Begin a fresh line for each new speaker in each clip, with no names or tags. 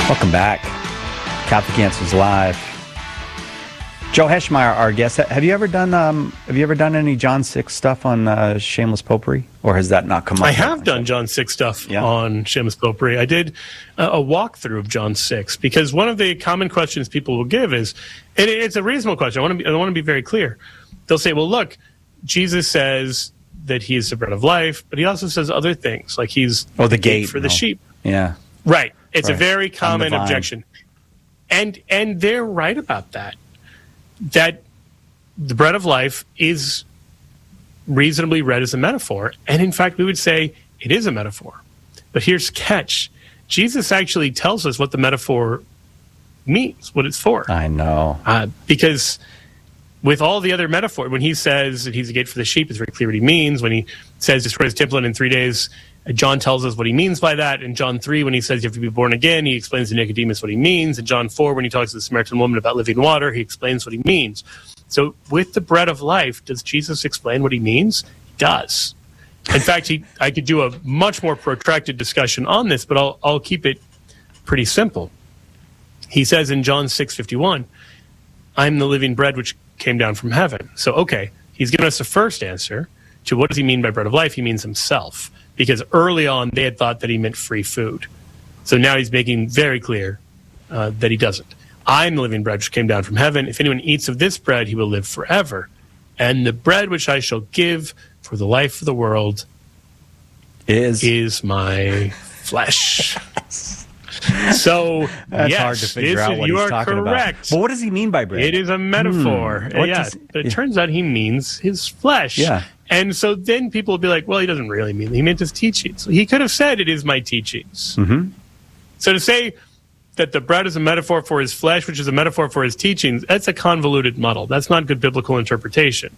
Welcome back. Catholic Answers Live. Joe Heschmeyer, our guest. Have you ever done any John 6 stuff on Shameless Popery, or has that not come up?
I have done John 6 stuff on Shameless Popery. I did a walkthrough of John 6 because one of the common questions people will give is, and it's a reasonable question. I want to be very clear. They'll say, "Well, look, Jesus says that he is the bread of life, but he also says other things, like he's
the gate
for the sheep."
Yeah,
right. It's
right.
a very common objection, and they're right about that. That the bread of life is reasonably read as a metaphor. And in fact, we would say it is a metaphor. But here's the catch. Jesus actually tells us what the metaphor means, what it's for.
I know.
Because with all the other metaphor, when he says that he's a gate for the sheep, it's very clear what he means. When he says destroy his temple and in 3 days, John tells us what he means by that. In John 3, when he says you have to be born again, he explains to Nicodemus what he means. In John 4, when he talks to the Samaritan woman about living water, he explains what he means. So with the bread of life, does Jesus explain what he means? He does. In fact, I could do a much more protracted discussion on this, but I'll keep it pretty simple. He says in John 6:51, I'm the living bread which came down from heaven. So, okay, he's given us the first answer to what does he mean by bread of life? He means himself. Because early on, they had thought that he meant free food. So now he's making very clear that he doesn't. I'm the living bread which came down from heaven. If anyone eats of this bread, he will live forever. And the bread which I shall give for the life of the world is my flesh. So,
that's
yes,
hard to figure out what
you
he's
are
talking
correct.
about. But what does he mean by bread?
It is a metaphor. But it turns out he means his flesh.
Yeah.
And so then people will be like, well, he doesn't really mean it. He meant his teachings. He could have said it is my teachings.
Mm-hmm.
So to say that the bread is a metaphor for his flesh, which is a metaphor for his teachings, that's a convoluted muddle. That's not good biblical interpretation.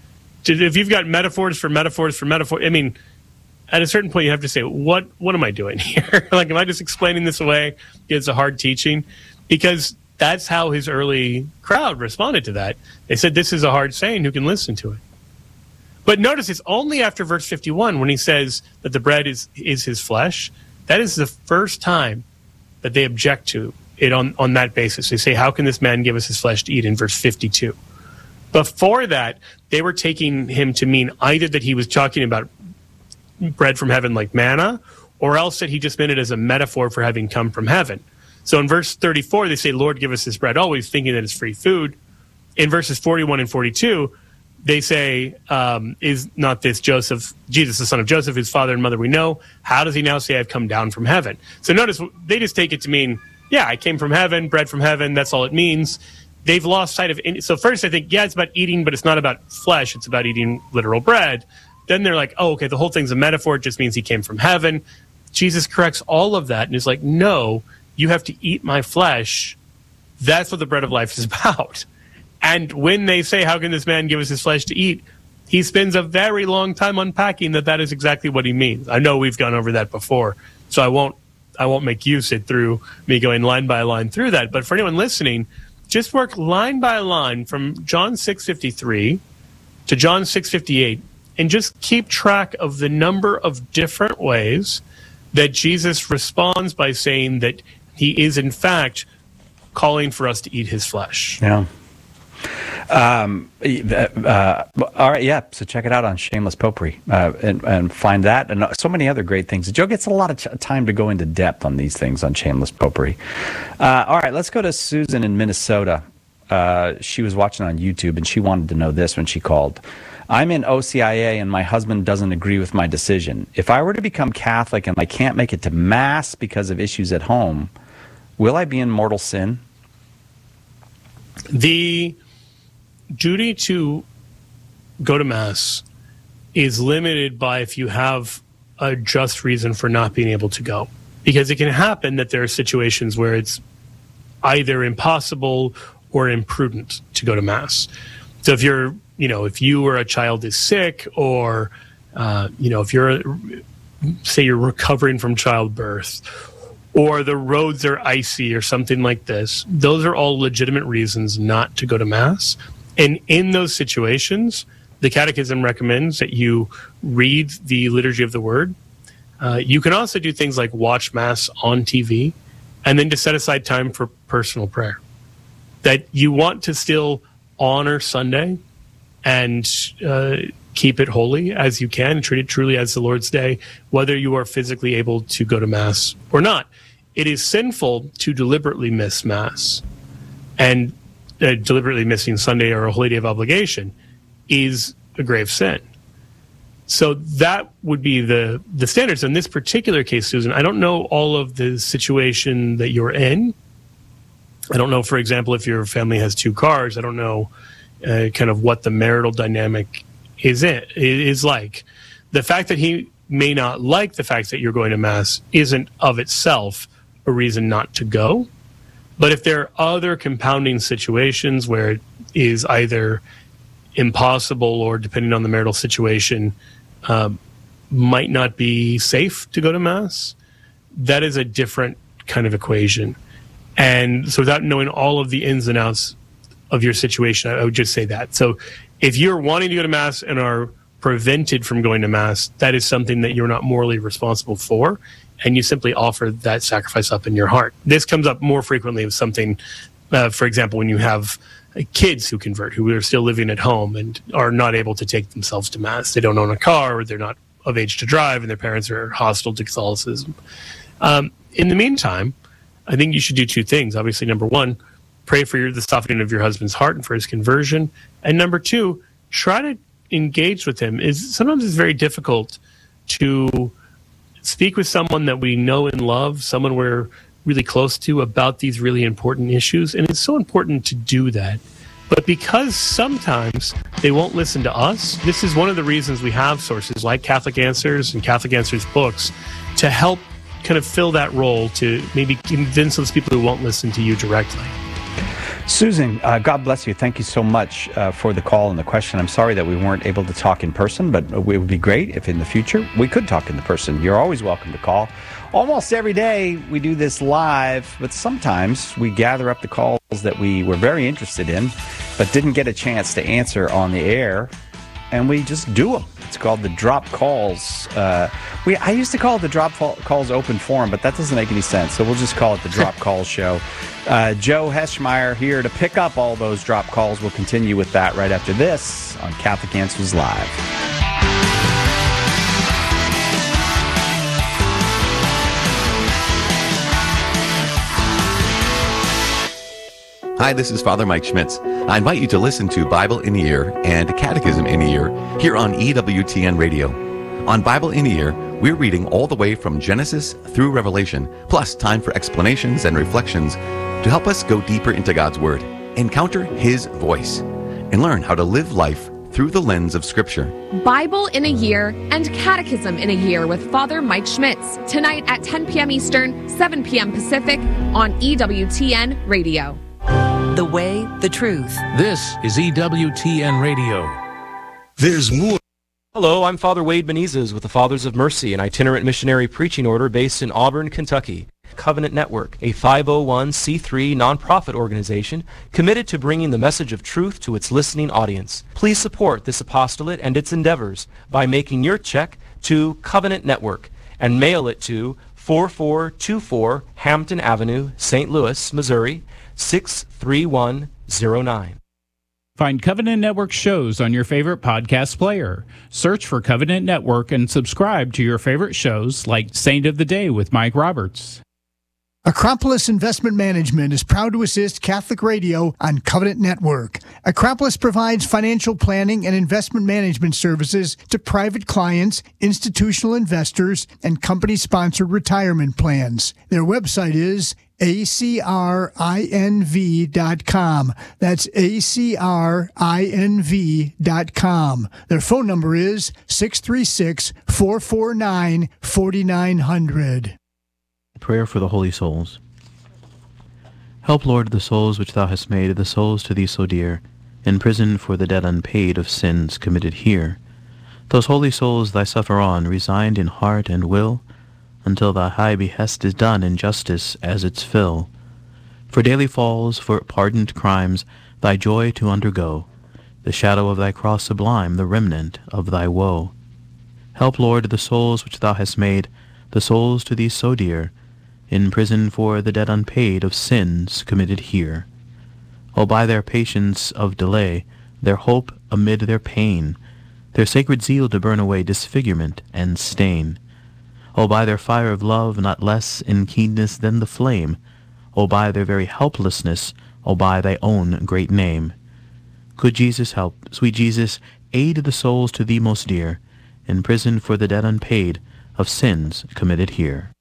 If you've got metaphors for metaphors for metaphor, I mean, at a certain point you have to say, what am I doing here? Like, am I just explaining this away? It's a hard teaching. Because that's how his early crowd responded to that. They said, this is a hard saying, who can listen to it? But notice it's only after verse 51 when he says that the bread is his flesh. That is the first time that they object to it on that basis. They say, how can this man give us his flesh to eat in verse 52? Before that, they were taking him to mean either that he was talking about bread from heaven like manna, or else that he just meant it as a metaphor for having come from heaven. So in verse 34, they say, Lord, give us this bread, always thinking that it's free food. In verses 41 and 42, they say, is not this Joseph, Jesus, the son of Joseph, his father and mother we know? How does he now say I've come down from heaven? So notice, they just take it to mean, yeah, I came from heaven, bread from heaven, that's all it means. They've lost sight of it. So first I think, yeah, it's about eating, but it's not about flesh, it's about eating literal bread. Then they're like, oh, okay, the whole thing's a metaphor, it just means he came from heaven. Jesus corrects all of that and is like, no, you have to eat my flesh. That's what the bread of life is about. And when they say, how can this man give us his flesh to eat? He spends a very long time unpacking that is exactly what he means. I know we've gone over that before, so I won't make you sit through me going line by line through that. But for anyone listening, just work line by line from John 6:53 to John 6:58, and just keep track of the number of different ways that Jesus responds by saying that he is, in fact, calling for us to eat his flesh.
Yeah. All right, yeah. So check it out on Shameless Popery and find that and so many other great things. Joe gets a lot of time to go into depth on these things on Shameless Popery. All right, let's go to Susan in Minnesota. She was watching on YouTube and she wanted to know this when she called. I'm in OCIA and my husband doesn't agree with my decision. If I were to become Catholic and I can't make it to Mass because of issues at home, will I be in mortal sin?
The duty to go to Mass is limited by if you have a just reason for not being able to go. Because it can happen that there are situations where it's either impossible or imprudent to go to Mass. So if you're, if you or a child is sick, or, if say you're recovering from childbirth, or the roads are icy or something like this, those are all legitimate reasons not to go to Mass. And in those situations, the Catechism recommends that you read the Liturgy of the Word. You can also do things like watch Mass on TV. and then to set aside time for personal prayer. That you want to still honor Sunday and keep it holy as you can, treat it truly as the Lord's Day, whether you are physically able to go to Mass or not. It is sinful to deliberately miss Mass, and deliberately missing Sunday or a holy day of obligation is a grave sin. So that would be the standards. In this particular case, Susan, I don't know all of the situation that you're in. I don't know, for example, if your family has 2 cars. I don't know kind of what the marital dynamic is like. The fact that he may not like the fact that you're going to Mass isn't of itself a reason not to go. But if there are other compounding situations where it is either impossible or, depending on the marital situation, might not be safe to go to Mass, that is a different kind of equation. And so without knowing all of the ins and outs of your situation, I would just say that. So if you're wanting to go to Mass and are prevented from going to Mass, that is something that you're not morally responsible for, and you simply offer that sacrifice up in your heart. This comes up more frequently with something, for example, when you have kids who convert, who are still living at home and are not able to take themselves to Mass. They don't own a car, or they're not of age to drive, and their parents are hostile to Catholicism. In the meantime, I think you should do 2 things. Obviously, number 1, pray for the softening of your husband's heart and for his conversion. And number 2, try to engage with him. Sometimes it's very difficult to speak with someone that we know and love, someone we're really close to, about these really important issues. And it's so important to do that. But because sometimes they won't listen to us, this is one of the reasons we have sources like Catholic Answers and Catholic Answers books to help kind of fill that role, to maybe convince those people who won't listen to you directly.
Susan, God bless you. Thank you so much for the call and the question. I'm sorry that we weren't able to talk in person, but it would be great if in the future we could talk in person. You're always welcome to call. Almost every day we do this live, but sometimes we gather up the calls that we were very interested in, but didn't get a chance to answer on the air, and we just do them. It's called the drop calls. I used to call it the drop calls open forum, but that doesn't make any sense. So we'll just call it the drop calls show. Joe Heschmeyer here to pick up all those drop calls. We'll continue with that right after this on Catholic Answers Live.
Hi, this is Father Mike Schmitz. I invite you to listen to Bible in a Year and Catechism in a Year here on EWTN Radio. On Bible in a Year, we're reading all the way from Genesis through Revelation, plus time for explanations and reflections to help us go deeper into God's Word, encounter His voice, and learn how to live life through the lens of Scripture.
Bible in a Year and Catechism in a Year with Father Mike Schmitz, tonight at 10 p.m. Eastern, 7 p.m. Pacific on EWTN Radio.
The way, the truth.
This is EWTN Radio.
There's more.
Hello, I'm Father Wade Benitez with the Fathers of Mercy, an itinerant missionary preaching order based in Auburn, Kentucky. Covenant Network, a 501c3 nonprofit organization committed to bringing the message of truth to its listening audience. Please support this apostolate and its endeavors by making your check to Covenant Network and mail it to 4424 Hampton Avenue, St. Louis, Missouri, 63109.
Find Covenant Network shows on your favorite podcast player. Search for Covenant Network and subscribe to your favorite shows like Saint of the Day with Mike Roberts.
Acropolis Investment Management is proud to assist Catholic Radio on Covenant Network. Acropolis provides financial planning and investment management services to private clients, institutional investors, and company-sponsored retirement plans. Their website is acrinv.com. That's acrinv.com. Their phone number is 636-449-4900.
Prayer for the Holy Souls. Help, Lord, the souls which thou hast made, the souls to thee so dear, in prison for the debt unpaid of sins committed here. Those holy souls thy suffer on, resigned in heart and will, until thy high behest is done in justice as its fill. For daily falls, for pardoned crimes, thy joy to undergo, the shadow of thy cross sublime, the remnant of thy woe. Help, Lord, the souls which thou hast made, the souls to thee so dear, in prison for the debt unpaid of sins committed here. O by their patience of delay, their hope amid their pain, their sacred zeal to burn away disfigurement and stain. O by their fire of love not less in keenness than the flame, O by their very helplessness, O by thy own great name. Good Jesus help, sweet Jesus, aid the souls to thee most dear, in prison for the debt unpaid of sins committed here.